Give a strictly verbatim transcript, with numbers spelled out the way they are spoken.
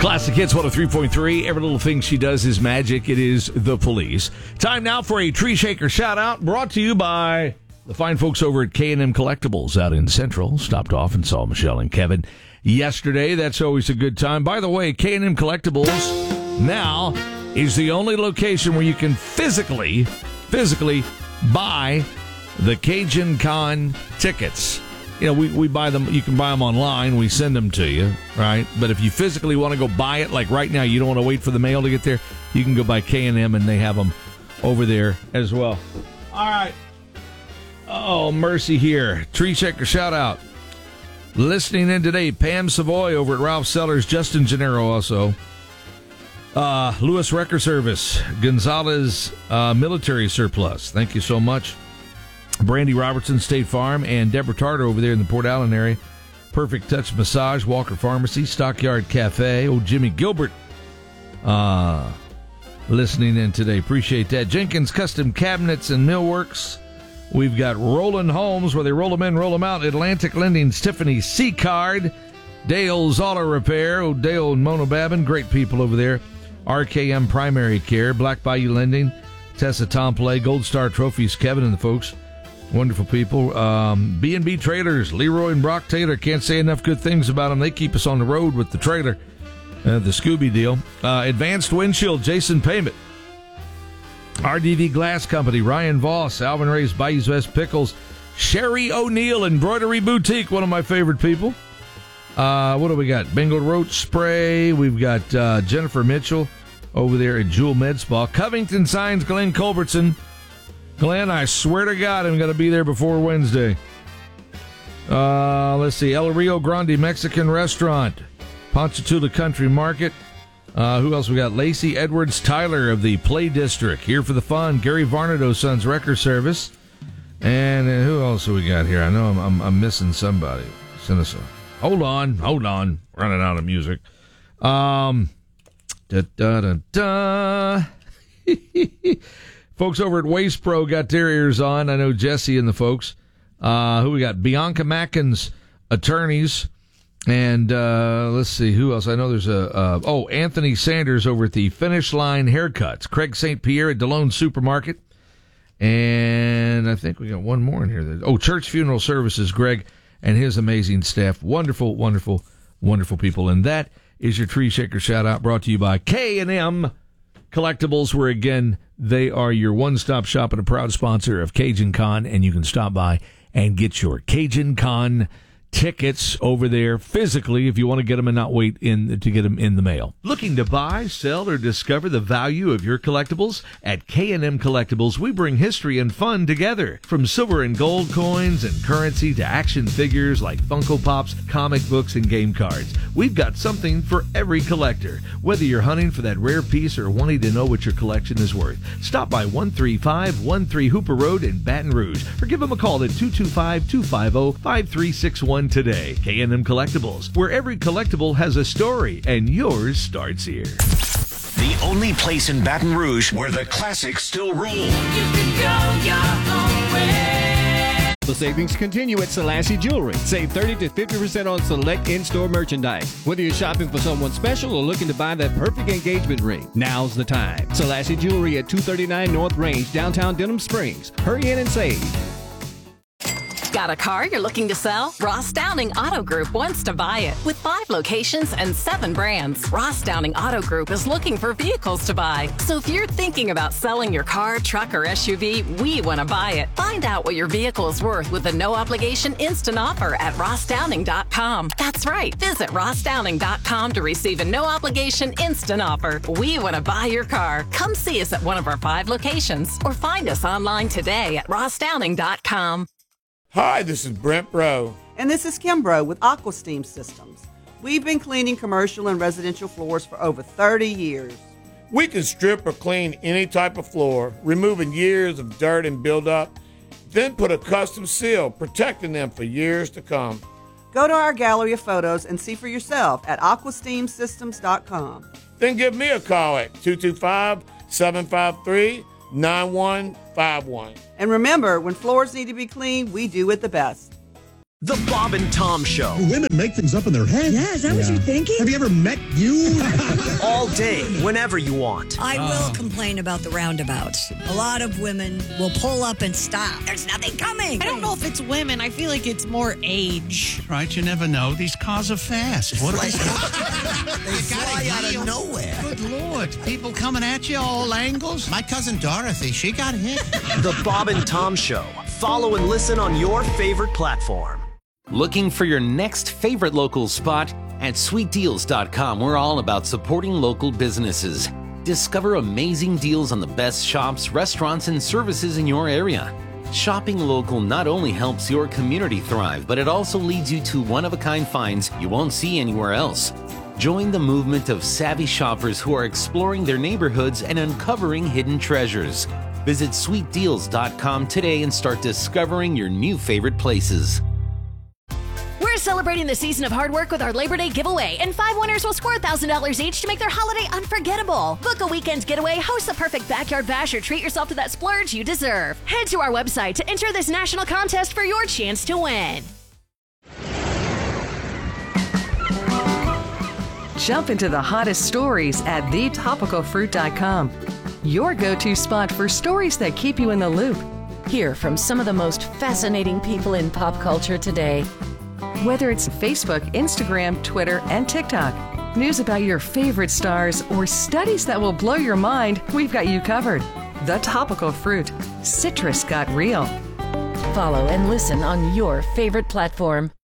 Classic Hits one oh three point three. Every little thing she does is magic. It is the police. Time now for a tree shaker shout out brought to you by the fine folks over at K and M Collectibles out in Central. Stopped off and saw Michelle and Kevin yesterday. That's always a good time. By the way, K and M Collectibles now is the only location where you can physically, physically buy the Cajun Con tickets. You know, we, we buy them, you can buy them online, we send them to you, right? But if you physically want to go buy it, like right now, you don't want to wait for the mail to get there, you can go by K and M and they have them over there as well. All right. Oh, mercy here. Tree checker shout out. Listening in today, Pam Savoy over at Ralph Sellers, Justin Gennaro also. Uh, Lewis Wrecker Service, Gonzalez uh, Military Surplus. Thank you so much. Brandy Robertson, State Farm, and Deborah Tarter over there in the Port Allen area. Perfect Touch Massage, Walker Pharmacy, Stockyard Cafe. Oh, Jimmy Gilbert uh, listening in today. Appreciate that. Jenkins Custom Cabinets and Millworks. We've got Roland Homes, where they roll them in, roll them out. Atlantic Lending's Tiffany C-Card. Dale's Auto Repair. Oh, Dale and Mona Babin, great people over there. R K M Primary Care, Black Bayou Lending, Tessa Tomplay, Gold Star Trophies, Kevin and the folks. Wonderful people. Um, B and B Trailers, Leroy and Brock Taylor. Can't say enough good things about them. They keep us on the road with the trailer, uh, the Scooby deal. Uh, Advanced Windshield, Jason Payment. R D V Glass Company, Ryan Voss, Alvin Ray's Bayou's Best Pickles. Sherry O'Neill, Embroidery Boutique, one of my favorite people. Uh, what do we got? Bengal Roach Spray. We've got uh, Jennifer Mitchell over there at Jewel Med Spa. Covington Signs, Glenn Culbertson. Glenn, I swear to God, I'm going to be there before Wednesday. Uh, let's see. El Rio Grande Mexican Restaurant. Ponchatoula Country Market. Uh, who else we got? Lacey Edwards Tyler of the Play District. Here for the fun. Gary Varnado Sons Wrecker Service. And uh, who else do we got here? I know I'm, I'm, I'm missing somebody. Send us a... Hold on. Hold on. Running out of music. Um... Da da da da. Folks over at Waste Pro got their ears on. I know Jesse and the folks. Uh, who we got? Bianca Mackin's attorneys. And uh, let's see, who else? I know there's a... Uh, oh, Anthony Sanders over at the Finish Line Haircuts. Craig Saint Pierre at DeLone Supermarket. And I think we got one more in here. Oh, Church Funeral Services, Greg and his amazing staff. Wonderful, wonderful, wonderful people. And that is your Tree Shaker shout-out brought to you by K and M Collectibles, where, again, they are your one-stop shop and a proud sponsor of Cajun Con, and you can stop by and get your Cajun Con tickets over there physically if you want to get them and not wait in to get them in the mail. Looking to buy, sell, or discover the value of your collectibles? At K and M Collectibles, we bring history and fun together. From silver and gold coins and currency to action figures like Funko Pops, comic books, and game cards, we've got something for every collector. Whether you're hunting for that rare piece or wanting to know what your collection is worth, stop by one three five one three Hooper Road in Baton Rouge or give them a call at two two five, two five zero, five three six one today. K and M Collectibles, where every collectible has a story, and yours starts here. The only place in Baton Rouge where the classics still rule. You can go your own way. The savings continue at Selassie Jewelry. Save thirty to fifty percent on select in-store merchandise. Whether you're shopping for someone special or looking to buy that perfect engagement ring, now's the time. Selassie Jewelry at two thirty-nine North Range, downtown Denham Springs. Hurry in and save. Got a car you're looking to sell? Ross Downing Auto Group wants to buy it. With five locations and seven brands, Ross Downing Auto Group is looking for vehicles to buy. So if you're thinking about selling your car, truck, or S U V, we want to buy it. Find out what your vehicle is worth with a no-obligation instant offer at ross downing dot com. That's right. Visit ross downing dot com to receive a no-obligation instant offer. We want to buy your car. Come see us at one of our five locations or find us online today at ross downing dot com. Hi, this is Brent Bro. And this is Kim Bro with AquaSteam Systems. We've been cleaning commercial and residential floors for over thirty years. We can strip or clean any type of floor, removing years of dirt and buildup, then put a custom seal, protecting them for years to come. Go to our gallery of photos and see for yourself at aqua steam systems dot com. Then give me a call at two two five, seven five three, nine one five one. And remember, when floors need to be cleaned, we do it the best. The Bob and Tom Show. Women make things up in their head. Yeah, is that yeah. what you're thinking? Have you ever met you? All day, whenever you want. I uh. will complain about the roundabouts. A lot of women will pull up and stop. There's nothing coming. I don't know if it's women. I feel like it's more age. Right, you never know. These cars are fast. What are they? They fly out of nowhere. Good Lord. People coming at you all angles. My cousin Dorothy, she got hit. The Bob and Tom Show. Follow and listen on your favorite platform. Looking for your next favorite local spot? At sweet deals dot com, we're all about supporting local businesses. Discover amazing deals on the best shops, restaurants, and services in your area. Shopping local not only helps your community thrive, but it also leads you to one-of-a-kind finds you won't see anywhere else. Join the movement of savvy shoppers who are exploring their neighborhoods and uncovering hidden treasures. Visit sweet deals dot com today and start discovering your new favorite places. We're celebrating the season of hard work with our Labor Day giveaway, and five winners will score one thousand dollars each to make their holiday unforgettable. Book a weekend getaway, host the perfect backyard bash, or treat yourself to that splurge you deserve. Head to our website to enter this national contest for your chance to win. Jump into the hottest stories at the topical fruit dot com. Your go-to spot for stories that keep you in the loop. Hear from some of the most fascinating people in pop culture today. Whether it's Facebook, Instagram, Twitter, and TikTok, news about your favorite stars, or studies that will blow your mind, we've got you covered. The Topical Fruit. Citrus got real. Follow and listen on your favorite platform.